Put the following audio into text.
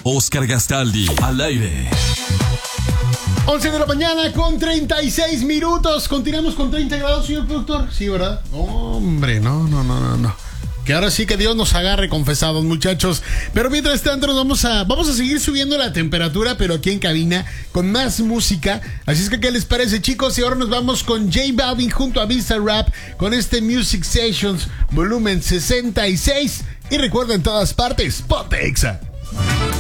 Oscar Gastaldi, al aire. 11 de la mañana con 36 minutos. Continuamos con 30 grados, señor productor. Sí, ¿verdad? Hombre, no. Que ahora sí que Dios nos agarre confesados, muchachos. Pero mientras tanto vamos a seguir subiendo la temperatura, pero aquí en cabina con más música. Así es que, ¿qué les parece, chicos? Y ahora nos vamos con J Balvin junto a Bizarrap con este Music Sessions volumen 66. Y recuerda, en todas partes, ponte Exa.